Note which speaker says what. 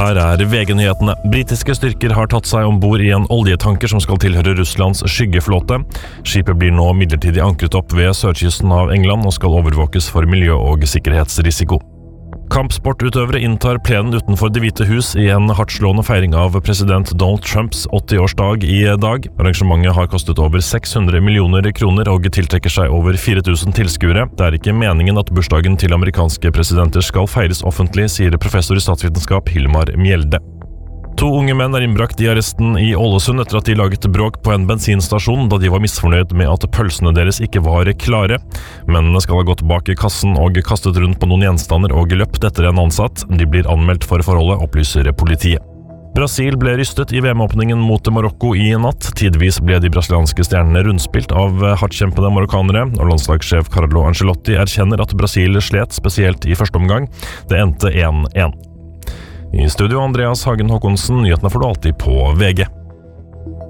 Speaker 1: Her VG-nyhetene. Britiske styrker har tatt seg ombord i en oljetanker som skal tilhøre Russlands skyggeflåte. Skipet blir nå midlertidig ankret opp ved sørkysten av England og skal overvåkes for miljø- og sikkerhetsrisiko. Kampsportutøvere inntar plenen utenfor Det hvite hus i en hardtslående feiring av president Donald Trumps 80-årsdag i dag. Arrangementet har kostet over 600 millioner kroner og tiltrekker seg over 4000 tilskuere. Det er ikke meningen at bursdagen til amerikanske presidenter skal feires offentlig, sier professor i statsvitenskap Hilmar Mjelde. 2 unge menn innbrakt i arresten i Ålesund etter at de laget bråk på en bensinstasjon da de var misfornøyd med at pølsene deres ikke var klare. Mennene skal ha gått bak i kassen og kastet rundt på noen gjenstander og løpt etter en ansatt. De blir anmeldt for forholdet, opplyser politiet. Brasil ble rystet i VM-åpningen mot Marokko i natt. Tidvis ble de brasilianske stjernene rundspilt av hardtkjempende marokkanere, og landslagssjef Carlo Ancelotti erkjenner at Brasil slet spesielt i første omgang. Det endte 1-1. I studio Andreas Hagen Håkonsen, nyhetene får du alltid på VG.